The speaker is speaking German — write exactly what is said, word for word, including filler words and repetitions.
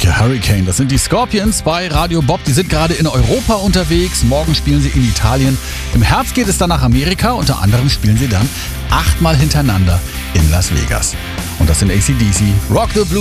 Like a Hurricane. Das sind die Scorpions bei Radio Bob. Die sind gerade in Europa unterwegs. Morgen spielen sie in Italien. Im Herbst geht es dann nach Amerika. Unter anderem spielen sie dann achtmal hintereinander in Las Vegas. Und das sind A C D C. Rock the Blue.